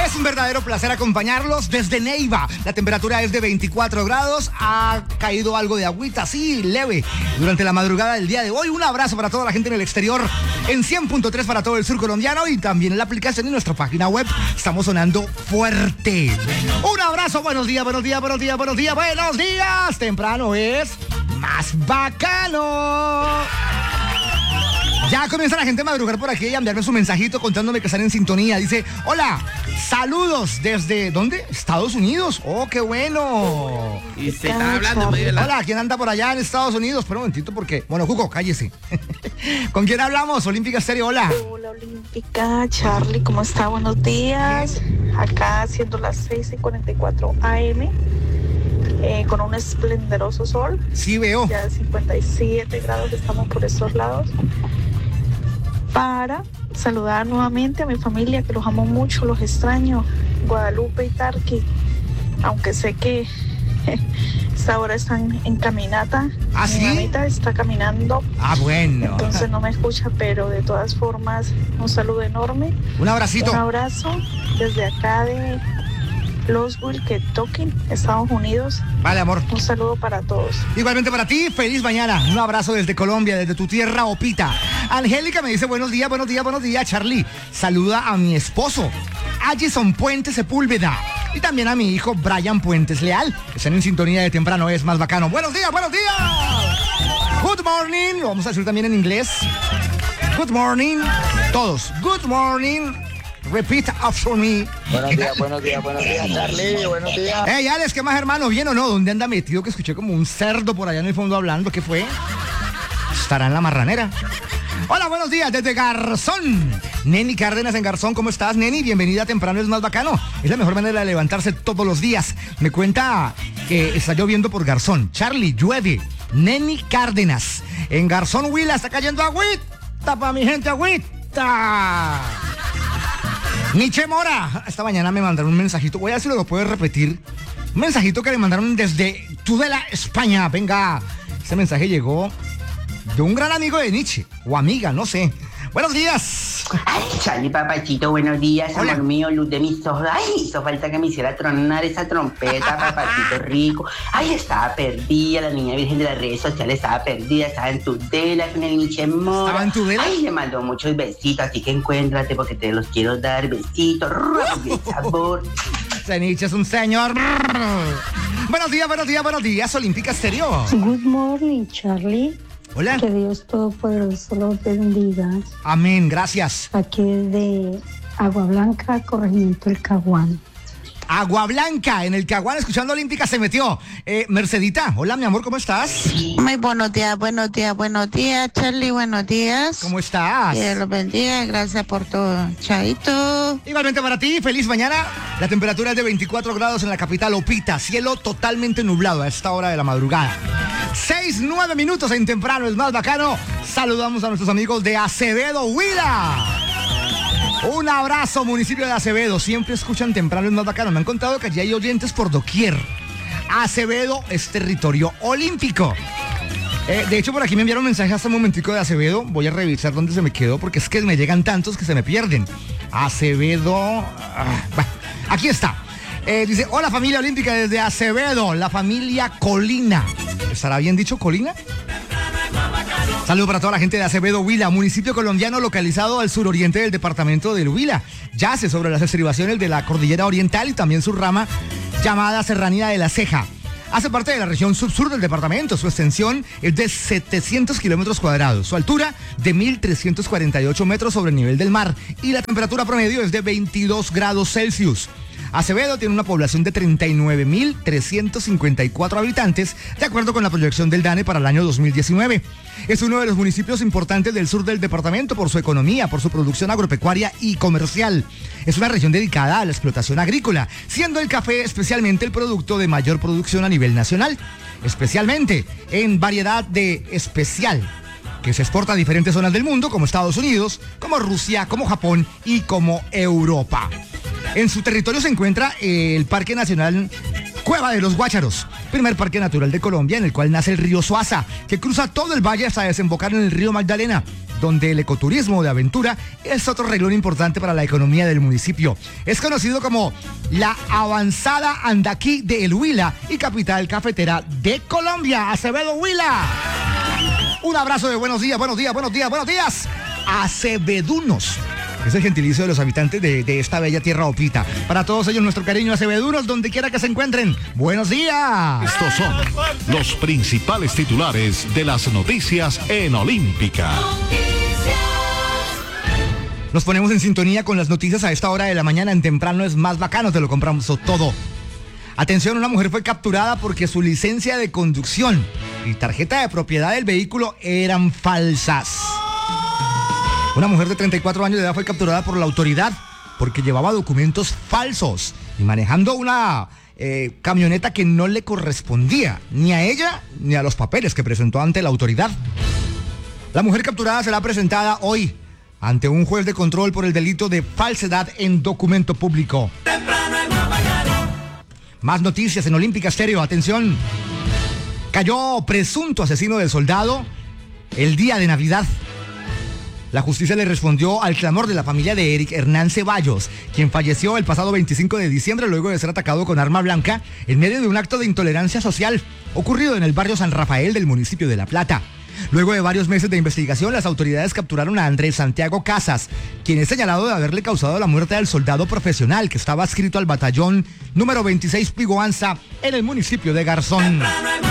Es un verdadero placer acompañarlos desde Neiva. La temperatura es de 24 grados. Ha caído algo de agüita, sí, leve, durante la madrugada del día de hoy. Un abrazo para toda la gente en el exterior, en 100.3 para todo el sur colombiano y también en la aplicación y nuestra página web. Estamos sonando fuerte. Un abrazo, buenos días, buenos días, buenos días, buenos días, buenos días. Temprano es más bacano. Ya comienza la gente a madrugar por aquí y a enviarme su mensajito contándome que están en sintonía. Dice, hola, saludos desde, ¿dónde? Estados Unidos. Oh, qué bueno. Y se está hablando medio de la... Hola, ¿quién anda por allá en Estados Unidos? Espera un momentito porque... Bueno, Cuco, cállese. ¿Con quién hablamos? Olímpica Stereo, hola. Hola, Olímpica, Charlie, ¿cómo está? Buenos días. Acá siendo las 6:44 AM. Con un esplendoroso sol. Sí, veo. Ya de 57 grados estamos por estos lados. Para saludar nuevamente a mi familia, que los amo mucho, los extraño. Guadalupe y Tarqui. Aunque sé que esta hora están en caminata. ¿Ah, sí? Mi mamita está caminando. Ah, bueno. Entonces no me escucha, pero de todas formas, un saludo enorme. Un abracito. Un abrazo desde acá de Louisville, Kentucky, Estados Unidos. Vale, amor. Un saludo para todos. Igualmente para ti, feliz mañana. Un abrazo desde Colombia, desde tu tierra, Opita. Angélica me dice buenos días, buenos días, buenos días, Charlie. Saluda a mi esposo, Allison Puentes Sepúlveda. Y también a mi hijo, Brian Puentes Leal. Están en sintonía de temprano, es más bacano. Buenos días, buenos días. Good morning. Lo vamos a decir también en inglés. Good morning. Todos. Good morning. Repeat after me. Buenos días, buenos días, buenos días, Charlie, buenos días. Hey, Alex, ¿qué más, hermano? ¿Bien o no? ¿Dónde anda metido? Que escuché como un cerdo por allá en el fondo hablando. ¿Qué fue? ¿Estará en la marranera? Hola, buenos días, desde Garzón. Neni Cárdenas en Garzón, ¿cómo estás, Neni? Bienvenida a Temprano es más bacano. Es la mejor manera de levantarse todos los días. Me cuenta que está lloviendo por Garzón. Charlie, llueve. Neni Cárdenas. En Garzón, Huila, está cayendo agüita para mi gente, agüita. Miche Mora, esta mañana me mandaron un mensajito, voy a ver si lo puedo repetir. Un mensajito que le mandaron desde Tudela, España. Venga, ese mensaje llegó de un gran amigo de Nietzsche, o amiga, no sé. Buenos días. Ay, Charlie, papachito, buenos días, Hola. amor mío, luz de mis ojos. Ay, hizo falta que me hiciera tronar esa trompeta, papachito rico. Ay, estaba perdida, la niña virgen de las redes sociales estaba perdida, estaba en Tudela con el Nietzsche Mora. ¿Estaba en Tudela? Ay, le mandó muchos besitos, así que encuéntrate porque te los quiero dar, besitos, de sabor. Ese Nietzsche es un señor. Buenos días, buenos días, buenos días, Olímpica Stereo. Good morning, Charlie. Hola. Que Dios Todopoderoso los bendiga. Amén, gracias. Aquí desde Agua Blanca, corregimiento El Caguán. Agua Blanca, en el Caguán, escuchando Olímpica se metió. Mercedita, hola, mi amor, ¿cómo estás? Muy buenos días, buenos días, buenos días, Charlie, buenos días. ¿Cómo estás? Que Dios los bendiga, gracias por todo. Chaito. Igualmente para ti, feliz mañana. La temperatura es de 24 grados en la capital Opita, cielo totalmente nublado a esta hora de la madrugada. 6:09 minutos en temprano, es más bacano. Saludamos a nuestros amigos de Acevedo, Huila. Un abrazo, municipio de Acevedo. Siempre escuchan temprano, es más bacano. Me han contado que allí hay oyentes por doquier. Acevedo es territorio olímpico. De hecho, por aquí me enviaron un mensaje hace un momentico de Acevedo. Voy a revisar dónde se me quedó porque es que me llegan tantos que se me pierden. Acevedo. Bueno, aquí está. Dice, hola familia olímpica desde Acevedo, la familia Colina. ¿Estará bien dicho Colina? Saludos para toda la gente de Acevedo, Huila, municipio colombiano localizado al suroriente del departamento del Huila. Yace sobre las estribaciones de la cordillera oriental y también su rama llamada Serranía de la Ceja. Hace parte de la región sur del departamento. Su extensión es de 700 kilómetros cuadrados. Su altura de 1.348 metros sobre el nivel del mar. Y la temperatura promedio es de 22 grados Celsius. Acevedo tiene una población de 39.354 habitantes, de acuerdo con la proyección del DANE para el año 2019. Es uno de los municipios importantes del sur del departamento por su economía, por su producción agropecuaria y comercial. Es una región dedicada a la explotación agrícola, siendo el café especialmente el producto de mayor producción a nivel nacional, especialmente en variedad de especial, que se exporta a diferentes zonas del mundo, como Estados Unidos, como Rusia, como Japón y como Europa. En su territorio se encuentra el Parque Nacional Cueva de los Guácharos, primer parque natural de Colombia, en el cual nace el río Suaza, que cruza todo el valle hasta desembocar en el río Magdalena, donde el ecoturismo de aventura es otro renglón importante para la economía del municipio. Es conocido como la avanzada Andaquí de El Huila y capital cafetera de Colombia. Acevedo Huila. Un abrazo de buenos días, acevedunos. Es el gentilicio de los habitantes de esta bella tierra opita. Para todos ellos, nuestro cariño, acevedunos, donde quiera que se encuentren. ¡Buenos días! Estos son los principales titulares de las noticias en Olímpica. Nos ponemos en sintonía con las noticias a esta hora de la mañana. En Temprano es más bacano, te lo compramos todo. Atención, una mujer fue capturada porque su licencia de conducción y tarjeta de propiedad del vehículo eran falsas. Una mujer de 34 años de edad fue capturada por la autoridad porque llevaba documentos falsos y manejando una camioneta que no le correspondía ni a ella ni a los papeles que presentó ante la autoridad. La mujer capturada será presentada hoy ante un juez de control por el delito de falsedad en documento público. Más noticias en Olímpica Estéreo. Atención. Cayó presunto asesino del soldado el día de Navidad. La justicia le respondió al clamor de la familia de Eric Hernán Ceballos, quien falleció el pasado 25 de diciembre luego de ser atacado con arma blanca en medio de un acto de intolerancia social ocurrido en el barrio San Rafael del municipio de La Plata. Luego de varios meses de investigación, las autoridades capturaron a Andrés Santiago Casas, quien es señalado de haberle causado la muerte al soldado profesional que estaba adscrito al batallón número 26 Piguanza en el municipio de Garzón.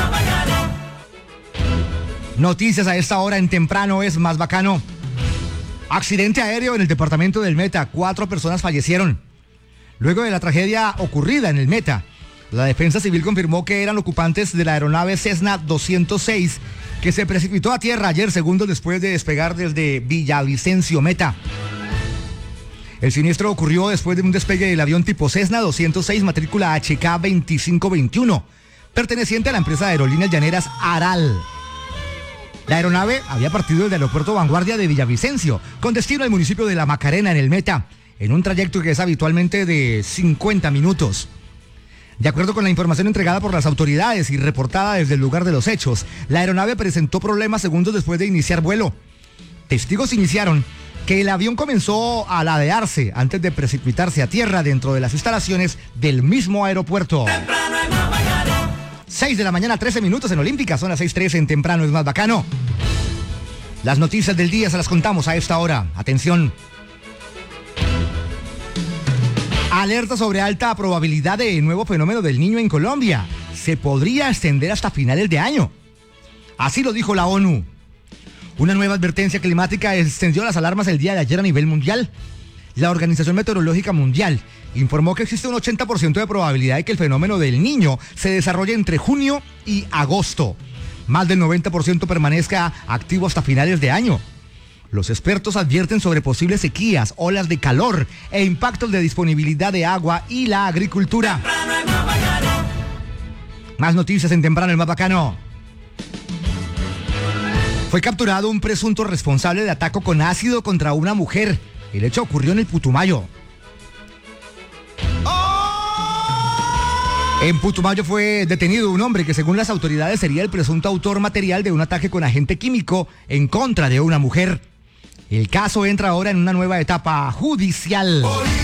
Noticias a esta hora en Temprano es más bacano. Accidente aéreo en el departamento del Meta. 4 personas fallecieron. Luego de la tragedia ocurrida en el Meta, la Defensa Civil confirmó que eran ocupantes de la aeronave Cessna 206 que se precipitó a tierra ayer segundos después de despegar desde Villavicencio, Meta. El siniestro ocurrió después de un despegue del avión tipo Cessna 206 matrícula HK 2521, perteneciente a la empresa de aerolíneas llaneras Aral. La aeronave había partido del aeropuerto Vanguardia de Villavicencio, con destino al municipio de La Macarena, en el Meta, en un trayecto que es habitualmente de 50 minutos. De acuerdo con la información entregada por las autoridades y reportada desde el lugar de los hechos, la aeronave presentó problemas segundos después de iniciar vuelo. Testigos iniciaron que el avión comenzó a ladearse antes de precipitarse a tierra dentro de las instalaciones del mismo aeropuerto. 6 de la mañana, 13 minutos en Olímpica, son las 6:13 en Temprano es más bacano. Las noticias del día se las contamos a esta hora. Atención. Alerta sobre alta probabilidad de nuevo fenómeno del Niño en Colombia. Se podría extender hasta finales de año. Así lo dijo la ONU. Una nueva advertencia climática extendió las alarmas el día de ayer a nivel mundial. La Organización Meteorológica Mundial informó que existe un 80% de probabilidad de que el fenómeno del Niño se desarrolle entre junio y agosto. Más del 90% permanezca activo hasta finales de año. Los expertos advierten sobre posibles sequías, olas de calor e impactos de disponibilidad de agua y la agricultura. Más noticias en Temprano el más bacano. Fue capturado un presunto responsable de ataque con ácido contra una mujer. El hecho ocurrió en el Putumayo. En Putumayo fue detenido un hombre que según las autoridades sería el presunto autor material de un ataque con agente químico en contra de una mujer. El caso entra ahora en una nueva etapa judicial.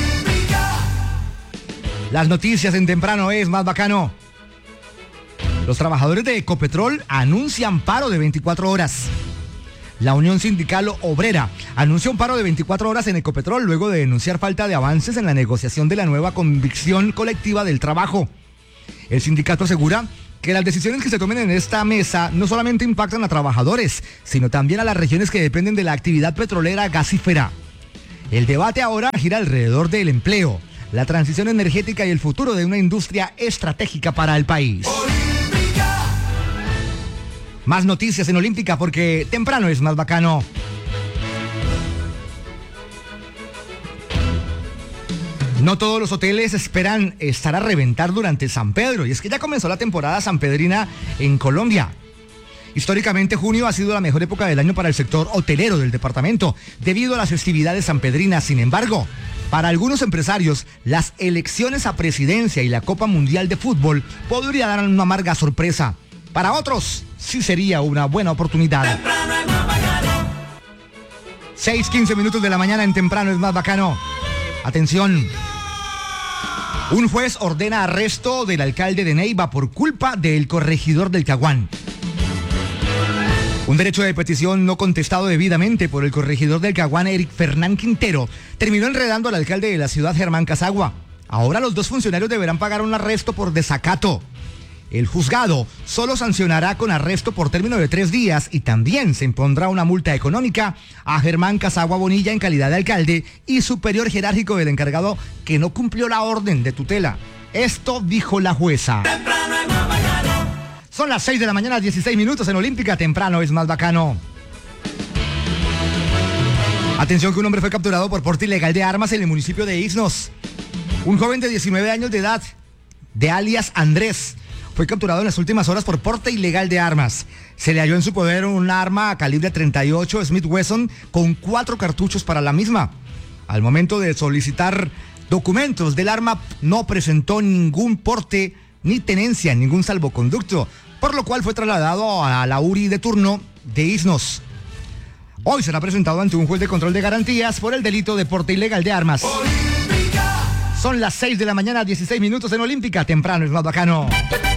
Las noticias en Temprano es más bacano. Los trabajadores de Ecopetrol anuncian paro de 24 horas. La Unión Sindical Obrera anuncia un paro de 24 horas en Ecopetrol luego de denunciar falta de avances en la negociación de la nueva convicción colectiva del trabajo. El sindicato asegura que las decisiones que se tomen en esta mesa no solamente impactan a trabajadores, sino también a las regiones que dependen de la actividad petrolera gasífera. El debate ahora gira alrededor del empleo, la transición energética y el futuro de una industria estratégica para el país. Más noticias en Olímpica porque Temprano es más bacano. No todos los hoteles esperan estar a reventar durante San Pedro, y es que ya comenzó la temporada sanpedrina en Colombia. Históricamente, junio ha sido la mejor época del año para el sector hotelero del departamento, debido a las festividades sanpedrinas. Sin embargo, para algunos empresarios, las elecciones a presidencia y la Copa Mundial de Fútbol podría dar una amarga sorpresa. Para otros, sí sería una buena oportunidad. 6:15 minutos de la mañana en Temprano es más bacano. Atención. Un juez ordena arresto del alcalde de Neiva por culpa del corregidor del Caguán. Un derecho de petición no contestado debidamente por el corregidor del Caguán, Eric Fernán Quintero, terminó enredando al alcalde de la ciudad, Germán Casagua. Ahora los dos funcionarios deberán pagar un arresto por desacato. El juzgado solo sancionará con arresto por término de 3 días y también se impondrá una multa económica a Germán Casagua Bonilla en calidad de alcalde y superior jerárquico del encargado que no cumplió la orden de tutela. Esto dijo la jueza. Son las 6 de la mañana, 16 minutos en Olímpica. Temprano es más bacano. Atención que un hombre fue capturado por porte ilegal de armas en el municipio de Isnos. Un joven de 19 años de edad, de alias Andrés, fue capturado en las últimas horas por porte ilegal de armas. Se le halló en su poder un arma calibre 38 Smith Wesson con 4 cartuchos para la misma. Al momento de solicitar documentos del arma, no presentó ningún porte ni tenencia, ningún salvoconducto, por lo cual fue trasladado a la URI de turno de Isnos. Hoy será presentado ante un juez de control de garantías por el delito de porte ilegal de armas. Son las 6 de la mañana, 16 minutos en Olímpica. Temprano es más bacano.